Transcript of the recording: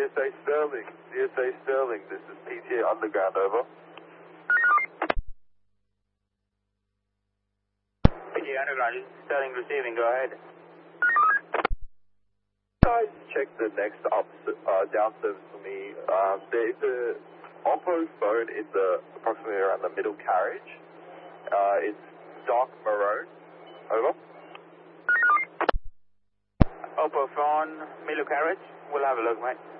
DSA Sterling, this is PTA Underground, over. PTA Underground, this is Sterling receiving, go ahead. Guys, check the next down service for me. There's a Oppo phone in approximately around the middle carriage. It's dark maroon, over. Oppo phone, middle carriage, we'll have a look, mate.